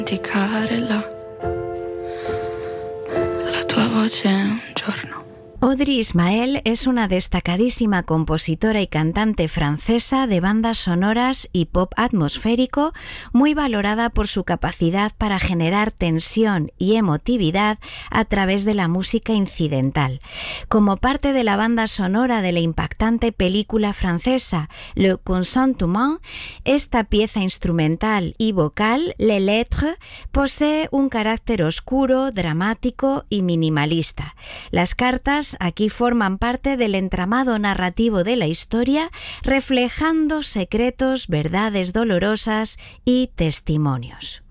dimenticare la tua voce un giorno. Audrey Ismael es una destacadísima compositora y cantante francesa de bandas sonoras y pop atmosférico, muy valorada por su capacidad para generar tensión y emotividad a través de la música incidental. Como parte de la banda sonora de la impactante película francesa Le Consentement, esta pieza instrumental y vocal, Les Lettres, posee un carácter oscuro, dramático y minimalista. Las cartas aquí forman parte del entramado narrativo de la historia, reflejando secretos, verdades dolorosas y testimonios.